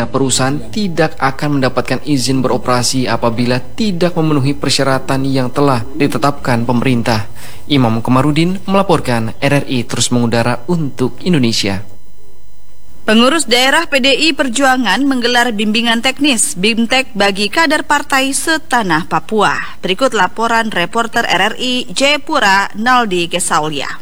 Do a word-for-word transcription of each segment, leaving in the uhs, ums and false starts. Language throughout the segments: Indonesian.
Artinya perusahaan tidak akan mendapatkan izin beroperasi apabila tidak memenuhi persyaratan yang telah ditetapkan pemerintah. Imam Komarudin melaporkan, R R I terus mengudara untuk Indonesia. Pengurus daerah P D I Perjuangan menggelar bimbingan teknis BIMTEK bagi kader partai setanah Papua. Berikut laporan reporter R R I Jayapura, Naldi Gesaulia.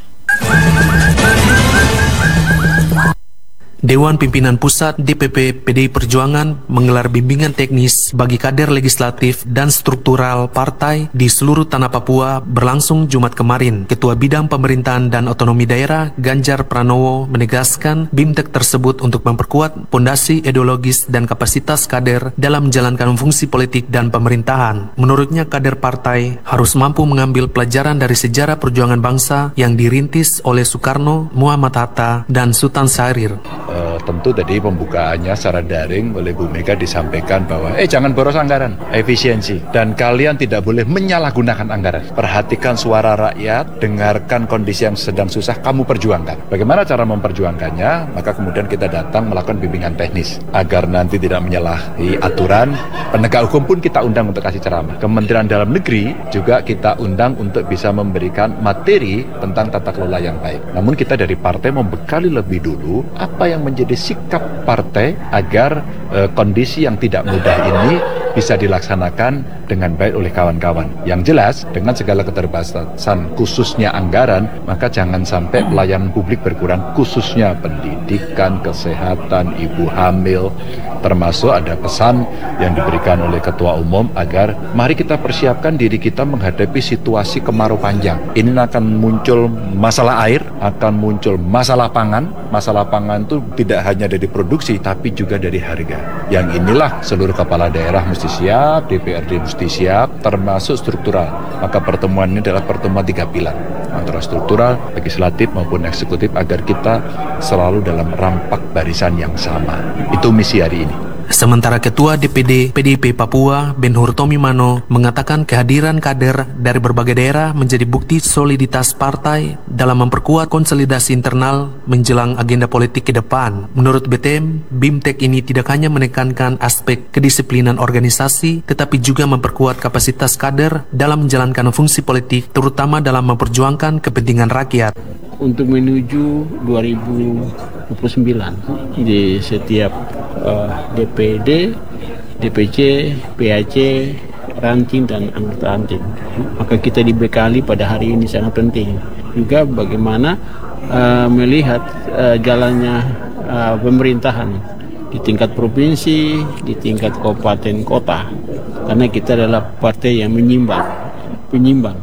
Dewan Pimpinan Pusat D P P P D I Perjuangan menggelar bimbingan teknis bagi kader legislatif dan struktural partai di seluruh tanah Papua berlangsung Jumat kemarin. Ketua Bidang Pemerintahan dan Otonomi Daerah Ganjar Pranowo menegaskan BIMTEK tersebut untuk memperkuat fondasi ideologis dan kapasitas kader dalam menjalankan fungsi politik dan pemerintahan. Menurutnya, kader partai harus mampu mengambil pelajaran dari sejarah perjuangan bangsa yang dirintis oleh Soekarno, Muhammad Hatta, dan Sultan Syahrir. Uh, tentu tadi pembukaannya secara daring oleh Bu Mega disampaikan bahwa eh jangan boros anggaran, efisiensi, dan kalian tidak boleh menyalahgunakan anggaran. Perhatikan suara rakyat, dengarkan kondisi yang sedang susah, kamu perjuangkan. Bagaimana cara memperjuangkannya? Maka kemudian kita datang melakukan bimbingan teknis agar nanti tidak menyalahi aturan. Penegak hukum pun kita undang untuk kasih ceramah. Kementerian Dalam Negeri juga kita undang untuk bisa memberikan materi tentang tata kelola yang baik. Namun kita dari partai membekali lebih dulu apa yang menjadi sikap partai agar e, kondisi yang tidak mudah ini bisa dilaksanakan dengan baik oleh kawan-kawan. Yang jelas, dengan segala keterbatasan khususnya anggaran, maka jangan sampai pelayanan publik berkurang, khususnya pendidikan, kesehatan, ibu hamil, termasuk ada pesan yang diberikan oleh Ketua Umum agar mari kita persiapkan diri kita menghadapi situasi kemarau panjang. Ini akan muncul masalah air, akan muncul masalah pangan. Masalah pangan itu tidak hanya dari produksi, tapi juga dari harga. Yang inilah seluruh kepala daerah mesti siap, D P R D mesti siap, termasuk struktural. Maka pertemuan ini adalah pertemuan tiga pilar, antara struktural, legislatif maupun eksekutif, agar kita selalu dalam rampak barisan yang sama. Itu misi hari ini. Sementara Ketua D P D P D I P Papua, Benhur Tomimano, mengatakan kehadiran kader dari berbagai daerah menjadi bukti soliditas partai dalam memperkuat konsolidasi internal menjelang agenda politik ke depan. Menurut B T M, BIMTEK ini tidak hanya menekankan aspek kedisiplinan organisasi, tetapi juga memperkuat kapasitas kader dalam menjalankan fungsi politik, terutama dalam memperjuangkan kepentingan rakyat. Untuk menuju dua ribu dua puluh sembilan di setiap uh, D P D, D P C, P A C, ranting dan anggota ranting. Maka kita dibekali pada hari ini sangat penting. Juga bagaimana uh, melihat uh, jalannya uh, pemerintahan di tingkat provinsi, di tingkat kabupaten kota. Karena kita adalah partai yang menyimbang, penyimbang,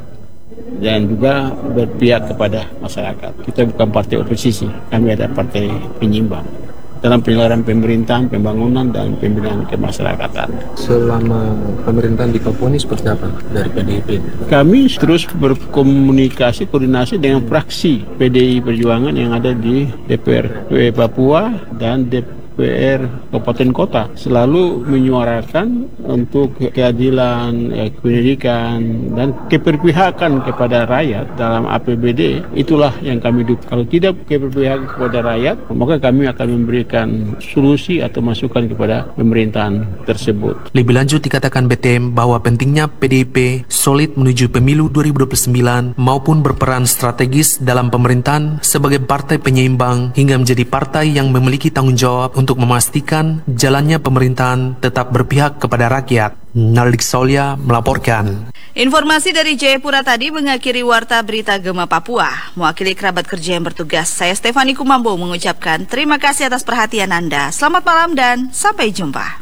dan juga berpihak kepada masyarakat. Kita bukan partai oposisi, kami ada partai penyimbang dalam penyelenggaraan pemerintahan, pembangunan, dan pembinaan kemasyarakatan. Selama pemerintahan di Papua ini seperti apa dari P D I P? Kami terus berkomunikasi, koordinasi dengan fraksi P D I Perjuangan yang ada di D P R Papua dan D P R Kabupaten Kota, selalu menyuarakan untuk keadilan, ya, pendidikan, dan keberpihakan kepada rakyat dalam A P B D. Itulah yang kami dukung. Kalau tidak keberpihakan kepada rakyat, maka kami akan memberikan solusi atau masukan kepada pemerintahan tersebut. Lebih lanjut dikatakan B T M bahwa pentingnya P D I P solid menuju pemilu dua ribu dua puluh sembilan maupun berperan strategis dalam pemerintahan sebagai partai penyeimbang hingga menjadi partai yang memiliki tanggung jawab untuk untuk memastikan jalannya pemerintahan tetap berpihak kepada rakyat. Naldi Gesaulia melaporkan. Informasi dari Jayapura tadi mengakhiri Warta Berita Gema Papua. Mewakili kerabat kerja yang bertugas, saya Stefani Kumambo mengucapkan terima kasih atas perhatian Anda. Selamat malam dan sampai jumpa.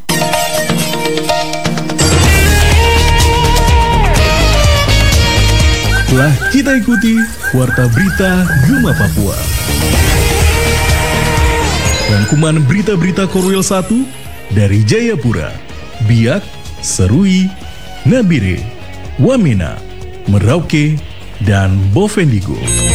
Telah kita ikuti Warta Berita Gema Papua. Rangkuman berita-berita Korwil satu dari Jayapura, Biak, Serui, Nabire, Wamena, Merauke, dan Bovendigul.